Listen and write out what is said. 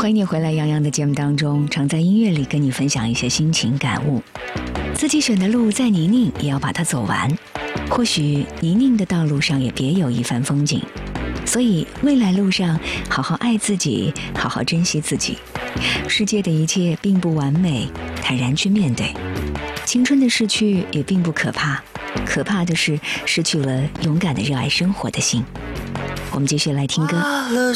欢迎你回来杨洋的节目当中，常在音乐里跟你分享一些心情感悟。自己选的路再泥泞也要把它走完，或许泥泞的道路上也别有一番风景。所以未来路上好好爱自己，好好珍惜自己。世界的一切并不完美，坦然去面对。青春的逝去也并不可怕，可怕的是失去了勇敢的热爱生活的心。我们继续来听歌。